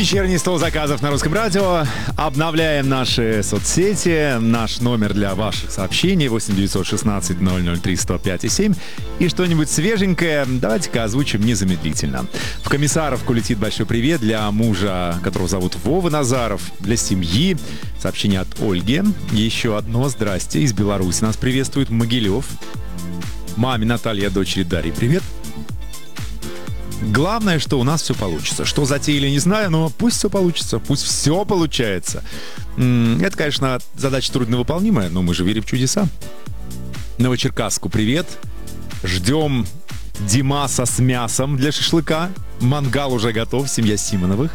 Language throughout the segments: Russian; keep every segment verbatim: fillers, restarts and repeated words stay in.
Вечерний стол заказов на Русском радио. Обновляем наши соцсети. Наш номер для ваших сообщений восемь девятьсот шестнадцать ноль ноль три сто пять семь. И что-нибудь свеженькое давайте-ка озвучим незамедлительно. В Комиссаровку летит большой привет для мужа, которого зовут Вова Назаров, для семьи. Сообщение от Ольги. Еще одно. Здрасте. Из Беларуси нас приветствует Могилев. Маме Наталье, дочери Дарьи, привет. Главное, что у нас все получится. Что затеяли, не знаю, но пусть все получится. Пусть все получается. Это, конечно, задача трудновыполнимая, но мы же верим в чудеса. Новочеркасску привет. Ждем Димаса с мясом для шашлыка. Мангал уже готов, семья Симоновых.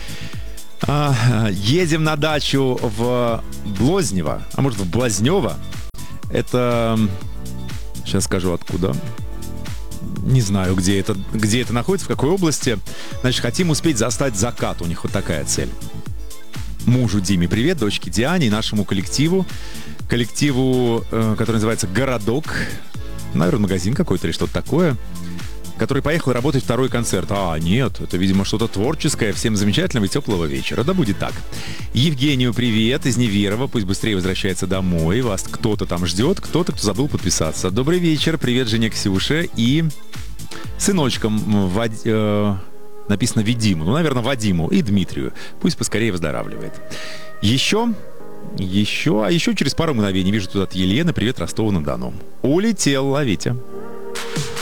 Едем на дачу в Блознево, а может в Блазнево. Это... Сейчас скажу откуда. Не знаю, где это, где это находится, в какой области. Значит, хотим успеть застать закат. У них вот такая цель. Мужу Диме привет, дочке Диане и нашему коллективу. Коллективу, э, который называется «Городок». Наверное, магазин какой-то или что-то такое. Который поехал работать второй концерт. А, нет, это, видимо, что-то творческое. Всем замечательного и теплого вечера. Да будет так. Евгению привет из Неверова. Пусть быстрее возвращается домой. Вас кто-то там ждет, кто-то, кто забыл подписаться. Добрый вечер. Привет жене Ксюше и сыночкам Вад... э... написано Видиму. Ну, наверное, Вадиму и Дмитрию. Пусть поскорее выздоравливает. Еще... Еще... А еще через пару мгновений вижу тут от Елены. Привет, Ростову-на-Дону. Улетел, ловите.